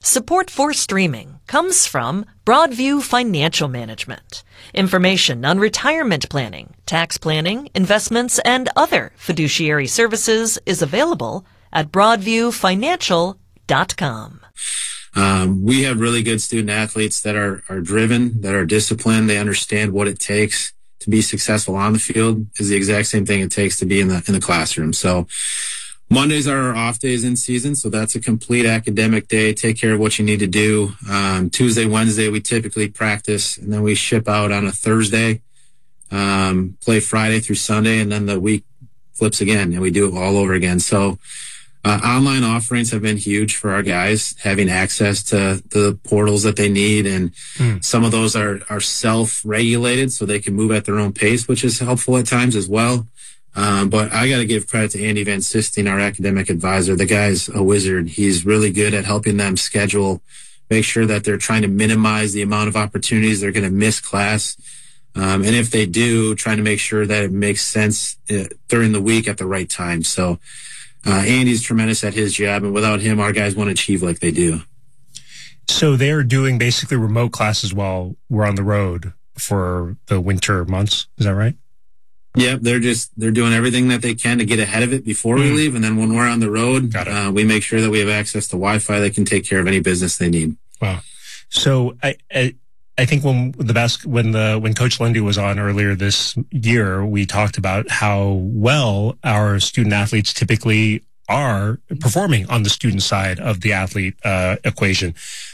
Support for streaming comes from Broadview Financial Management. Information on retirement planning, tax planning, investments, and other fiduciary services is available at broadviewfinancial.com. We have really good student athletes that are driven, that are disciplined. They understand what it takes to be successful on the field is the exact same thing it takes to be in the classroom. So Mondays are our off days in season, so that's a complete academic day. Take care of what you need to do. Tuesday, Wednesday, we typically practice, and then we ship out on a Thursday, play Friday through Sunday, and then the week flips again, and we do it all over again. So online offerings have been huge for our guys, having access to the portals that they need, and some of those are self-regulated, so they can move at their own pace, which is helpful at times as well. But I got to give credit to Andy Van Sistine, our academic advisor. The guy's a wizard. He's really good at helping them schedule, make sure that they're trying to minimize the amount of opportunities they're going to miss class. And if they do, trying to make sure that it makes sense during the week at the right time. So Andy's tremendous at his job, and without him, our guys won't achieve like they do. So they're doing basically remote classes while we're on the road for the winter months. Is that right? Yeah, they're doing everything that they can to get ahead of it before we leave. And then when we're on the road, we make sure that we have access to Wi-Fi that can take care of any business they need. Wow. So I think when Coach Lundy was on earlier this year, we talked about how well our student athletes typically are performing on the student side of the athlete equation.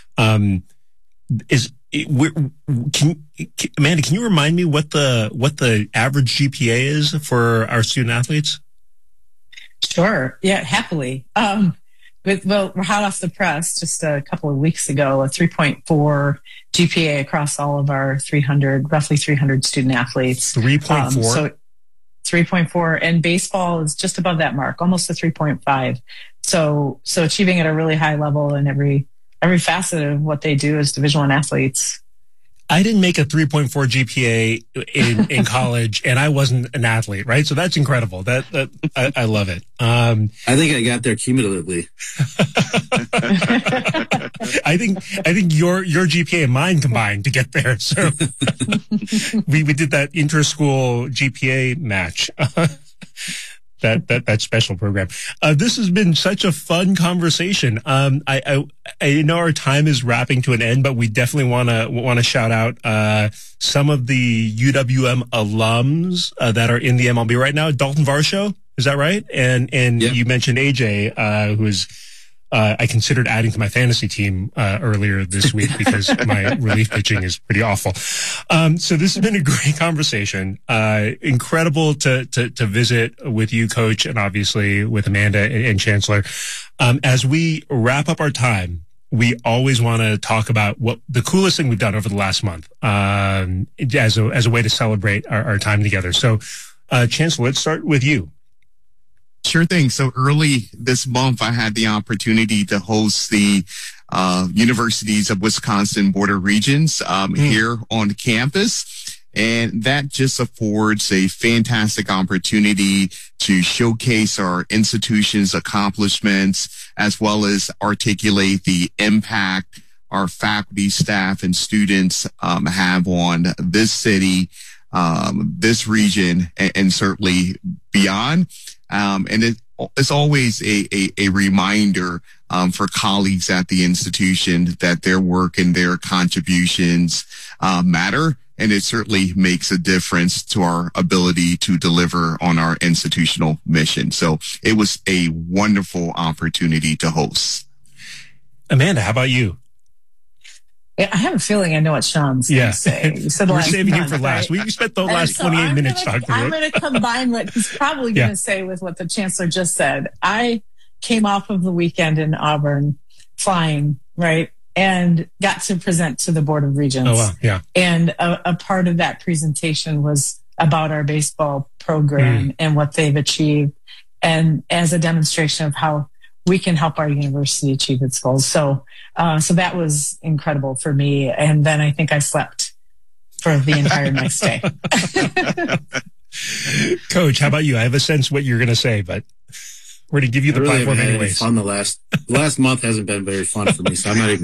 Amanda, can you remind me what the average GPA is for our student athletes? Sure. Yeah, happily. We're hot off the press just a couple of weeks ago, a 3.4 GPA across all of our roughly 300 student athletes. 3.4? So 3.4, and baseball is just above that mark, almost a 3.5. So achieving at a really high level in every facet of what they do as Division I athletes. I didn't make a 3.4 GPA in college, and I wasn't an athlete, right? So that's incredible. I love it. I think I got there cumulatively. I think your GPA and mine combined to get there. So we did that inter-school GPA match. That special program. This has been such a fun conversation. I know our time is wrapping to an end, but we definitely want to shout out some of the UWM alums that are in the MLB right now. Dalton Varsho, is that right? And yep. You mentioned AJ, who is I considered adding to my fantasy team earlier this week because my relief pitching is pretty awful. So this has been a great conversation. Incredible to visit with you, Coach, and obviously with Amanda and Chancellor. As we wrap up our time, we always want to talk about what the coolest thing we've done over the last month as a way to celebrate our time together. So, Chancellor, let's start with you. Sure thing. So early this month, I had the opportunity to host the Universities of Wisconsin Border Regions here on campus. And that just affords a fantastic opportunity to showcase our institution's accomplishments, as well as articulate the impact our faculty, staff, and students have on this city, this region, and certainly beyond. And it's always a reminder for colleagues at the institution that their work and their contributions matter. And it certainly makes a difference to our ability to deliver on our institutional mission. So it was a wonderful opportunity to host. Amanda, how about you? Yeah, I have a feeling I know what Sean's going to say. We're saving you for last. We spent the last 28 minutes talking about it. I'm going to combine what he's probably going to say with what the Chancellor just said. I came off of the weekend in Auburn flying, right, and got to present to the Board of Regents. Oh, wow, yeah. And a part of that presentation was about our baseball program and what they've achieved, and as a demonstration of how we can help our university achieve its goals. So that was incredible for me. And then I think I slept for the entire next day. Coach, how about you? I have a sense what you're going to say, but we're going to give you the platform anyways. Fun the last month hasn't been very fun for me, so I'm not even